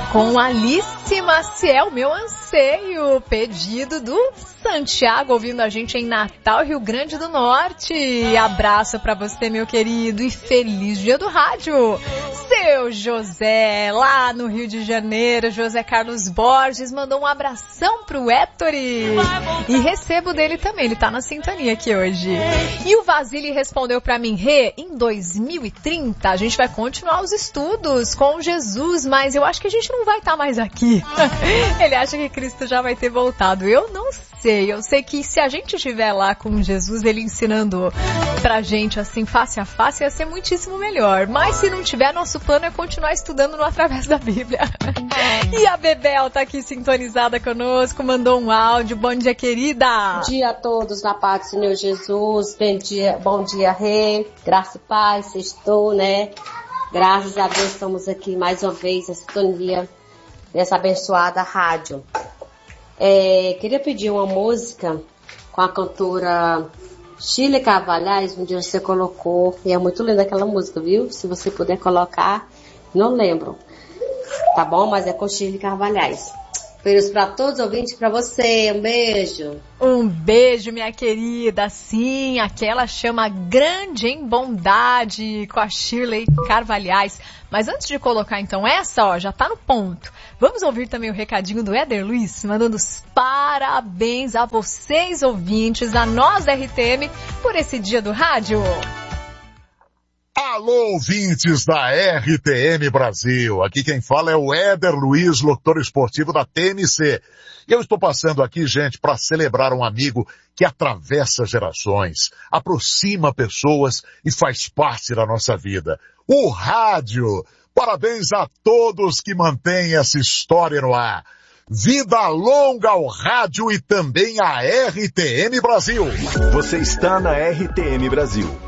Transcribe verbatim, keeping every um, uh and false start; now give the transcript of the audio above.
Com Alice Maciel, Meu Anseio, pedido do Santiago, ouvindo a gente em Natal, Rio Grande do Norte. Abraço pra você, meu querido, e feliz dia do rádio. Seu José, lá no Rio de Janeiro, José Carlos Borges, mandou um abração pro Ettore. E recebo dele também, ele tá na sintonia aqui hoje. E o Vasily respondeu pra mim, Rê, em dois mil e trinta a gente vai continuar os estudos com Jesus, mas eu acho que a gente não vai estar mais aqui. Ele acha que Cristo já vai ter voltado. Eu não sei, eu sei que se a gente estiver lá com Jesus, ele ensinando pra gente assim, face a face, ia ser muitíssimo melhor. Mas se não tiver, nosso plano é continuar estudando no Através da Bíblia. E a Bebel tá aqui sintonizada conosco, mandou um áudio. Bom dia, querida. Bom dia a todos na paz do Senhor Jesus. Bom dia, bom dia, Rei. Graça e paz, sextou, né? Graças a Deus estamos aqui mais uma vez na sintonia dessa abençoada rádio. É, queria pedir uma música com a cantora Shirley Carvalhais, um dia você colocou, e é muito linda aquela música, viu? Se você puder colocar, não lembro, tá bom? Mas é com Shirley Carvalhais. Beijos para todos os ouvintes, para você, um beijo. Um beijo, minha querida. Sim, aquela chama Grande em Bondade, com a Shirley Carvalhais. Mas antes de colocar então essa, ó, já tá no ponto. Vamos ouvir também o recadinho do Éder Luiz, mandando os parabéns a vocês, ouvintes, a nós da R T M, por esse dia do rádio. Alô, ouvintes da R T M Brasil. Aqui quem fala é o Éder Luiz, locutor esportivo da T M C. E eu estou passando aqui, gente, para celebrar um amigo que atravessa gerações, aproxima pessoas e faz parte da nossa vida. O rádio. Parabéns a todos que mantêm essa história no ar. Vida longa ao rádio e também à R T M Brasil. Você está na R T M Brasil.